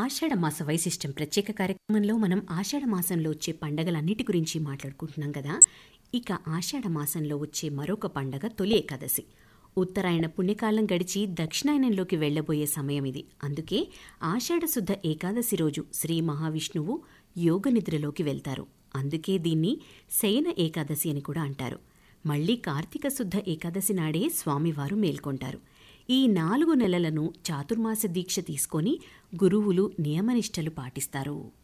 ఆషాఢమాస వైశిష్టం ప్రత్యేక కార్యక్రమంలో మనం ఆషాఢమాసంలో వచ్చే పండగలన్నిటి గురించి మాట్లాడుకుంటున్నాం కదా. ఇక ఆషాఢమాసంలో వచ్చే మరొక పండగ తొలి ఏకాదశి. ఉత్తరాయణ పుణ్యకాలం గడిచి దక్షిణాయనంలోకి వెళ్లబోయే సమయం ఇది. అందుకే ఆషాఢశుద్ధ ఏకాదశి రోజు శ్రీ మహావిష్ణువు యోగ నిద్రలోకి వెళ్తారు. అందుకే దీన్ని శయన ఏకాదశి అని కూడా అంటారు. మళ్లీ కార్తీక శుద్ధ ఏకాదశి నాడే స్వామివారు మేల్కొంటారు. ఈ 4 నెలలను చాతుర్మాస దీక్ష తీసుకొని గురువులు నియమనిష్టలు పాటిస్తారు.